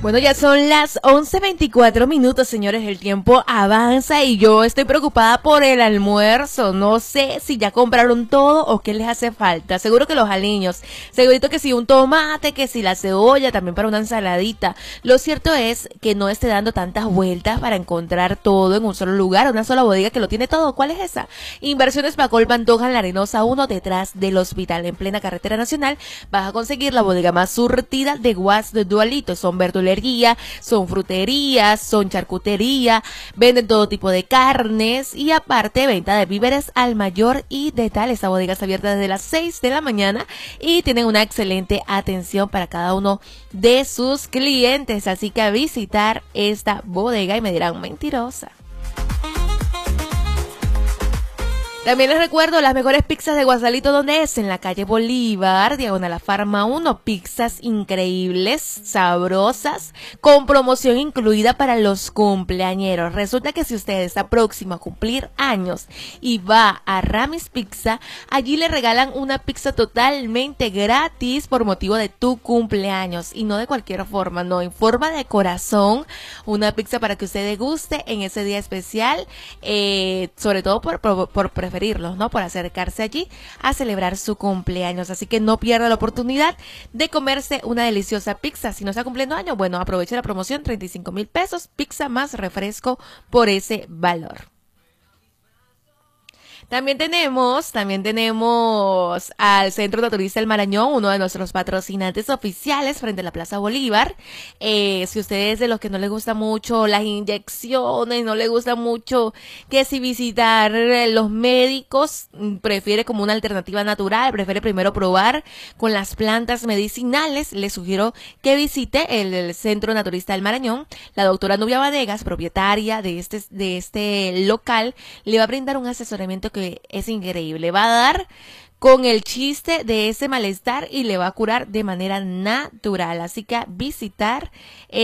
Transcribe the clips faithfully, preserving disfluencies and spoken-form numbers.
Bueno, ya son las once veinticuatro minutos, señores, el tiempo avanza y yo estoy preocupada por el almuerzo. No sé si ya compraron todo o qué les hace falta. Seguro que los aliños, segurito que si un tomate, que si la cebolla, también para una ensaladita. Lo cierto es que no esté dando tantas vueltas para encontrar todo en un solo lugar, una sola bodega que lo tiene todo. ¿Cuál es esa? Inversiones Pacol Pantoja en La Arenosa uno, detrás del hospital, en plena carretera nacional. Vas a conseguir la bodega más surtida de Guas de Dualito. Son verdulerías, son fruterías, son charcutería, venden todo tipo de carnes y aparte venta de víveres al mayor y de tal. Esta bodega está abierta desde las seis de la mañana y tienen una excelente atención para cada uno de sus clientes, así que a visitar esta bodega y me dirán mentirosa. También les recuerdo las mejores pizzas de Guasalito, donde es en la calle Bolívar, diagonal a Farma uno, pizzas increíbles, sabrosas, con promoción incluida para los cumpleañeros. Resulta que si usted está próximo a cumplir años y va a Ramis Pizza, allí le regalan una pizza totalmente gratis por motivo de tu cumpleaños, y no de cualquier forma, no, en forma de corazón, una pizza para que usted deguste en ese día especial, eh, sobre todo por, por, por preferencia preferirlos, ¿no? Por acercarse allí a celebrar su cumpleaños. Así que no pierda la oportunidad de comerse una deliciosa pizza. Si no está cumpliendo año, bueno, aproveche la promoción, treinta y cinco mil pesos, pizza más refresco por ese valor. También tenemos, también tenemos al Centro Naturista El Marañón, uno de nuestros patrocinantes oficiales frente a la Plaza Bolívar. Eh, si usted es de los que no le gusta mucho las inyecciones, no le gusta mucho que si visitar los médicos, prefiere como una alternativa natural, prefiere primero probar con las plantas medicinales, le sugiero que visite el, el Centro Naturista El Marañón. La doctora Nubia Vanegas, propietaria de este, de este local, le va a brindar un asesoramiento que es increíble. Va a dar con el chiste de ese malestar y le va a curar de manera natural. Así que a visitar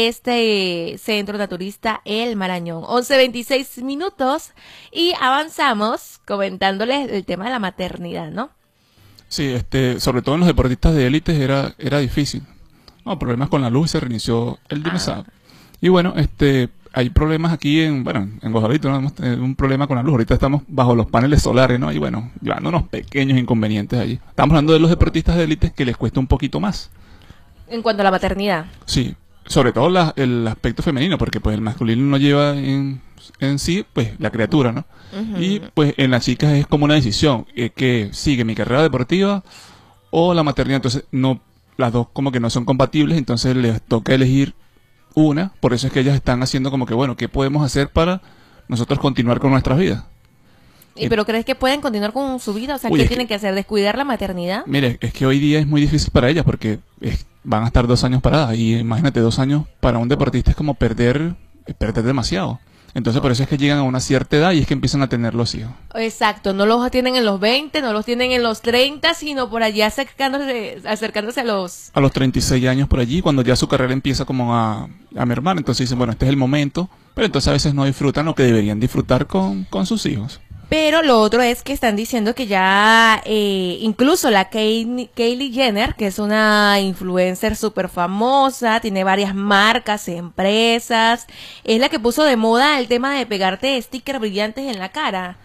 este Centro Naturista El Marañón. once veintiséis minutos y avanzamos comentándoles el tema de la maternidad, ¿no? Sí, este, sobre todo en los deportistas de élites era, era difícil. No, problemas con la luz y se reinició el D M S A P. Y bueno, este... hay problemas aquí en, bueno, en Guajalito, ¿no? Hemos tenido un problema con la luz. Ahorita estamos bajo los paneles solares, ¿no? Y bueno, llevando unos pequeños inconvenientes allí. Estamos hablando de los deportistas de élite que les cuesta un poquito más. En cuanto a la maternidad. Sí, sobre todo la, el aspecto femenino, porque pues el masculino no lleva en, en sí, pues la criatura, ¿no? Uh-huh. Y pues en las chicas es como una decisión, eh, que sigue mi carrera deportiva o la maternidad. Entonces, no, las dos como que no son compatibles, entonces les toca elegir una. Por eso es que ellas están haciendo como que, bueno, ¿qué podemos hacer para nosotros continuar con nuestras vidas? ¿Y pero crees que pueden continuar con su vida? O sea, Uy, ¿qué es tienen que, que hacer? ¿Descuidar la maternidad? Mire, es que hoy día es muy difícil para ellas porque es, van a estar dos años paradas. Y imagínate, dos años para un deportista es como perder, perder demasiado. Entonces, por eso es que llegan a una cierta edad y es que empiezan a tener los hijos. Exacto, no los tienen en los veinte, no los tienen en los treinta, sino por allá acercándose, acercándose a los... A los treinta y seis años por allí, cuando ya su carrera empieza como a, a mermar. Entonces dicen, bueno, este es el momento, pero entonces a veces no disfrutan lo que deberían disfrutar con, con sus hijos. Pero lo otro es que están diciendo que ya eh, incluso la Kylie, Kylie Jenner, que es una influencer súper famosa, tiene varias marcas, empresas, es la que puso de moda el tema de pegarte stickers brillantes en la cara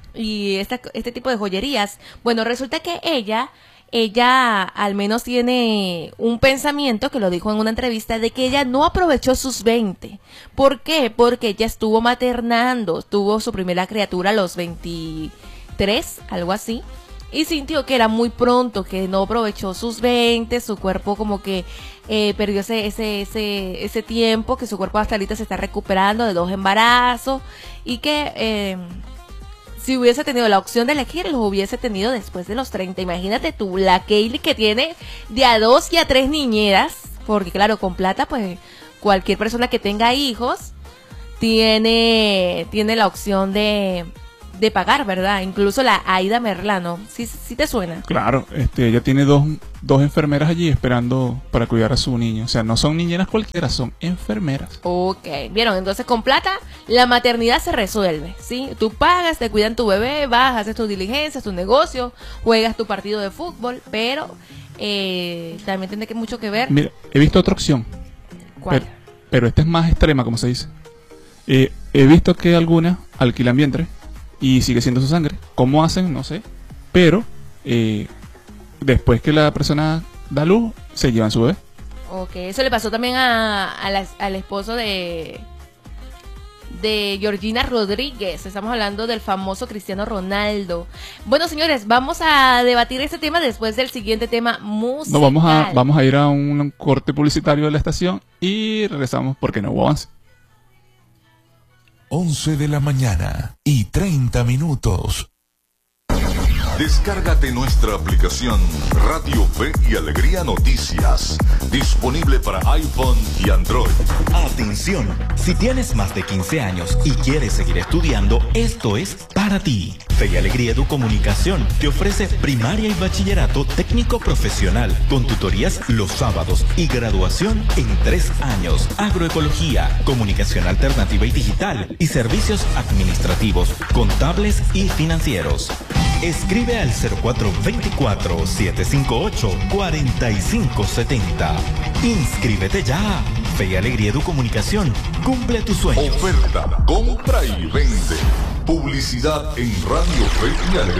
y esta, este tipo de joyerías. Bueno, resulta que ella... ella al menos tiene un pensamiento, que lo dijo en una entrevista, de que ella no aprovechó sus veinte. ¿Por qué? Porque ella estuvo maternando, tuvo su primera criatura a los veintitrés, algo así, y sintió que era muy pronto, que no aprovechó sus veinte, su cuerpo como que eh, perdió ese, ese, ese, ese tiempo, que su cuerpo hasta ahorita se está recuperando de dos embarazos, y que... Eh, si hubiese tenido la opción de elegir, los hubiese tenido después de los treinta. Imagínate tú, la Kylie que tiene de a dos y a tres niñeras, porque claro, con plata, pues cualquier persona que tenga hijos tiene, tiene la opción de, de pagar, ¿verdad? Incluso la Aida Merlano, ¿sí, sí te suena? Claro, este, ella tiene dos, dos enfermeras allí esperando para cuidar a su niño. O sea, no son niñeras cualquiera, son enfermeras. Ok, vieron, entonces con plata la maternidad se resuelve, ¿sí? Tú pagas, te cuidan tu bebé, vas, haces tus diligencias, tus negocios, juegas tu partido de fútbol, pero eh, también tiene que mucho que ver. Mira, he visto otra opción. ¿Cuál? Pero pero esta es más extrema, como se dice. Eh, he visto que algunas alquilan vientre y sigue siendo su sangre. ¿Cómo hacen? No sé. Pero eh, después que la persona da luz, se llevan su bebé. Ok, eso le pasó también a, a la- al esposo de de Georgina Rodríguez. Estamos hablando del famoso Cristiano Ronaldo. Bueno, señores, vamos a debatir este tema después del siguiente tema musical. No, vamos a, vamos a ir a un corte publicitario de la estación y regresamos porque no hubo avance. once de la mañana y treinta minutos. Descárgate nuestra aplicación Radio Fe y Alegría Noticias, disponible para iPhone y Android. Atención, si tienes más de quince años y quieres seguir estudiando, esto es para ti. Fe y Alegría Educomunicación te ofrece primaria y bachillerato técnico profesional con tutorías los sábados y graduación en tres años. Agroecología, comunicación alternativa y digital y servicios administrativos, contables y financieros. Escribe al cero cuatro dos cuatro, siete cinco ocho, cuatro cinco siete cero. Inscríbete ya. Fe y Alegría Educomunicación cumple tus sueños. Oferta, compra y vende. Publicidad en Radio Fe y Alegría.